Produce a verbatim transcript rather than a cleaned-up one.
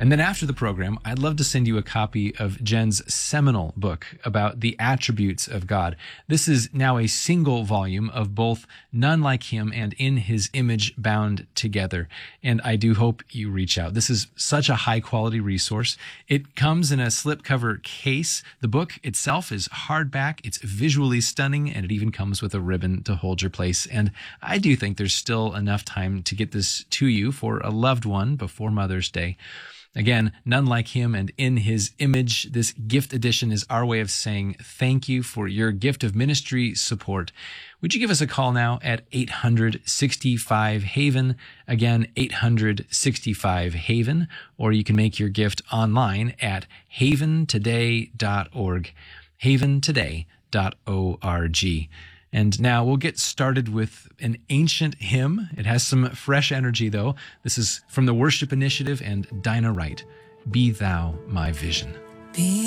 And then after the program, I'd love to send you a copy of Jen's seminal book about the attributes of God. This is now a single volume of both None Like Him and In His Image bound together. And I do hope you reach out. This is such a high quality resource. It comes in a slipcover case. The book itself is hardback. It's visually stunning, and it even comes with a ribbon to hold your place. And I do think there's still enough time to get this to you for a loved one before Mother's Day. Again, None Like Him and In His Image. This gift edition is our way of saying thank you for your gift of ministry support. Would you give us a call now at eight hundred sixty-five Haven? Again, eight hundred sixty-five Haven. Or you can make your gift online at haven today dot org. haven today dot org. And now we'll get started with an ancient hymn. It has some fresh energy, though. This is from the Worship Initiative and Dinah Wright. Be Thou My Vision. Be